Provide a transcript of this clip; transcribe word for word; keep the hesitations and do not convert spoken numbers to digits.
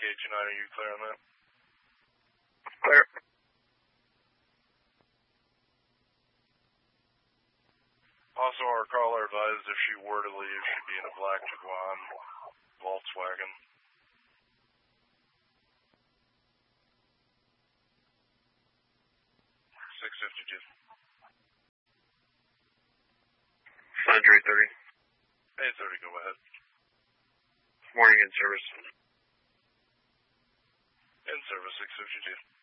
eight two nine, are you clear on that? Clear. Also, our caller advised if she were to leave, she'd be in a black Jaguar Volkswagen. six fifty-two. Andre thirty. eight thirty, go ahead. Morning in service. In service, six fifty-two.